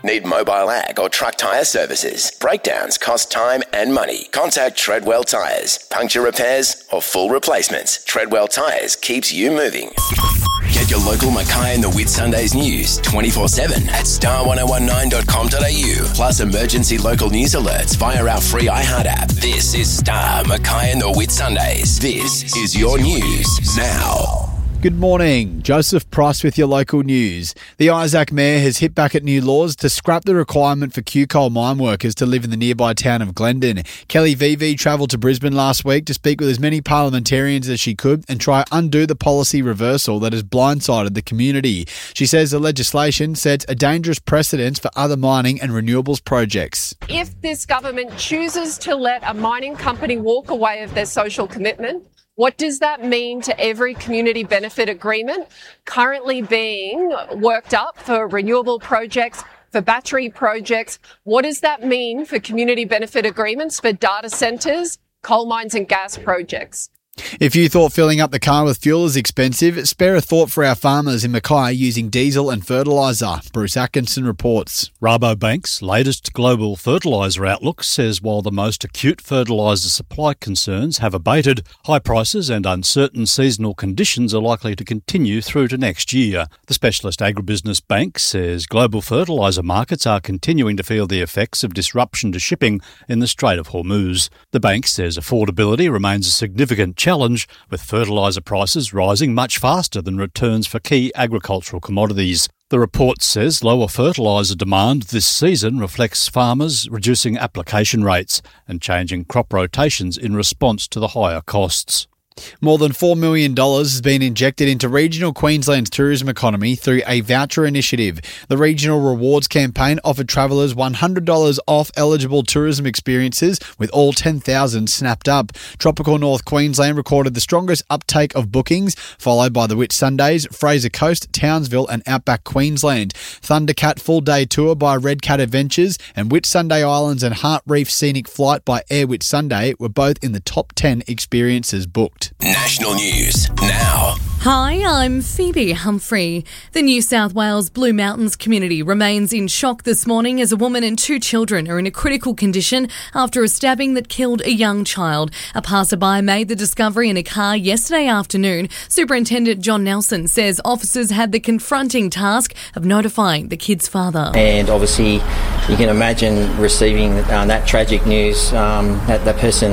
Need mobile ag or truck tyre services? Breakdowns cost time and money. Contact Treadwell Tyres. Puncture repairs or full replacements. Treadwell Tyres keeps you moving. Get your local Mackay and the Whitsundays news 24/7 at star1019.com.au. Plus emergency local news alerts via our free iHeart app. This is Star Mackay and the Whitsundays. This is your news now. Good morning. Joseph Price with your local news. The Isaac Mayor has hit back at new laws to scrap the requirement for Q-Coal mine workers to live in the nearby town of Glendon. Kelly VV travelled to Brisbane last week to speak with as many parliamentarians as she could and try undo the policy reversal that has blindsided the community. She says the legislation sets a dangerous precedent for other mining and renewables projects. If this government chooses to let a mining company walk away of their social commitment, what does that mean to every community benefit agreement currently being worked up for renewable projects, for battery projects? What does that mean for community benefit agreements for data centres, coal mines and gas projects? If you thought filling up the car with fuel is expensive, spare a thought for our farmers in Mackay using diesel and fertiliser. Bruce Atkinson reports. Rabobank's latest global fertiliser outlook says while the most acute fertiliser supply concerns have abated, high prices and uncertain seasonal conditions are likely to continue through to next year. The specialist agribusiness bank says global fertiliser markets are continuing to feel the effects of disruption to shipping in the Strait of Hormuz. The bank says affordability remains a significant challenge, with fertiliser prices rising much faster than returns for key agricultural commodities. The report says lower fertiliser demand this season reflects farmers reducing application rates and changing crop rotations in response to the higher costs. More than $4 million has been injected into regional Queensland's tourism economy through a voucher initiative. The regional rewards campaign offered travellers $100 off eligible tourism experiences, with all 10,000 snapped up. Tropical North Queensland recorded the strongest uptake of bookings, followed by the Whitsundays, Fraser Coast, Townsville and Outback Queensland. Thundercat full-day tour by Red Cat Adventures and Whitsunday Islands and Heart Reef Scenic Flight by Air Whitsunday were both in the top 10 experiences booked. National news now. Hi, I'm Phoebe Humphrey. The New South Wales Blue Mountains community remains in shock this morning as a woman and two children are in a critical condition after a stabbing that killed a young child. A passerby made the discovery in a car yesterday afternoon. Superintendent John Nelson says officers had the confronting task of notifying the kid's father. And obviously, you can imagine receiving that tragic news. That person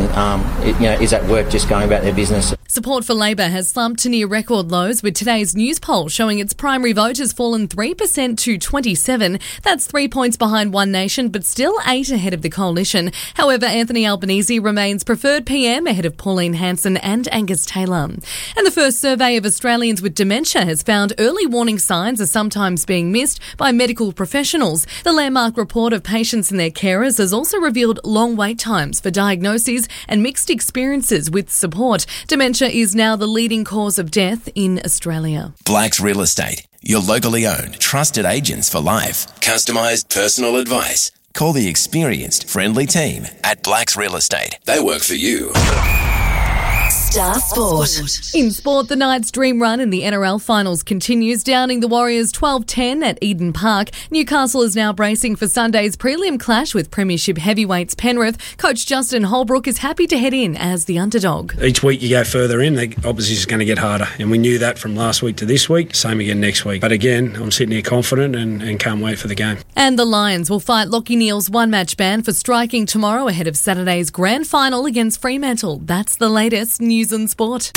is at work just going about their business. Support for Labor has slumped to near record lows, with today's news poll showing its primary vote has fallen 3% to 27. That's 3 points behind One Nation, but still 8 ahead of the coalition. However, Anthony Albanese remains preferred PM ahead of Pauline Hanson and Angus Taylor. And the first survey of Australians with dementia has found early warning signs are sometimes being missed by medical professionals. The landmark report of patients and their carers has also revealed long wait times for diagnoses and mixed experiences with support. Dementia is now the leading cause of death in Australia. Blacks Real Estate, your locally owned, trusted agents for life. Customised personal advice. Call the experienced, friendly team at Blacks Real Estate. They work for you. Star Sport. In sport, the Knights' dream run in the NRL finals continues, downing the Warriors 12-10 at Eden Park. Newcastle is now bracing for Sunday's prelim clash with Premiership heavyweights Penrith. Coach Justin Holbrook is happy to head in as the underdog. Each week you go further in, the opposition is going to get harder, and we knew that from last week to this week. Same again next week. But again, I'm sitting here confident and can't wait for the game. And the Lions will fight Lachie Neale's one-match ban for striking tomorrow ahead of Saturday's grand final against Fremantle. That's the latest news and sport.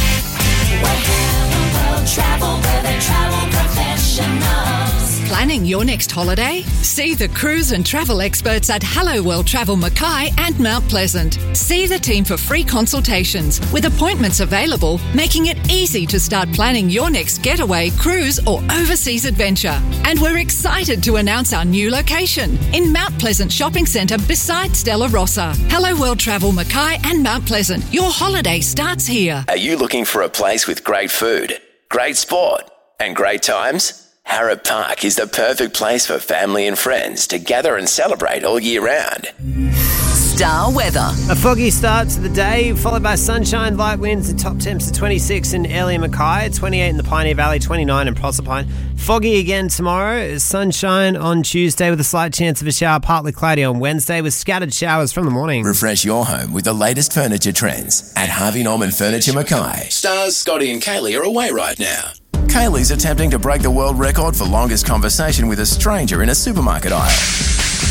Planning your next holiday? See the cruise and travel experts at Hello World Travel Mackay and Mount Pleasant. See the team for free consultations with appointments available, making it easy to start planning your next getaway, cruise or overseas adventure. And we're excited to announce our new location in Mount Pleasant Shopping Centre beside Stella Rossa. Hello World Travel Mackay and Mount Pleasant. Your holiday starts here. Are you looking for a place with great food, great sport and great times? Harrop Park is the perfect place for family and friends to gather and celebrate all year round. Star weather. A foggy start to the day, followed by sunshine, light winds, and top temps of 26 in Airlie and Mackay, 28 in the Pioneer Valley, 29 in Proserpine. Foggy again tomorrow, sunshine on Tuesday with a slight chance of a shower, partly cloudy on Wednesday with scattered showers from the morning. Refresh your home with the latest furniture trends at Harvey Norman Furniture Mackay. Stars Scotty and Kaylee are away right now. Kaylee's attempting to break the world record for longest conversation with a stranger in a supermarket aisle.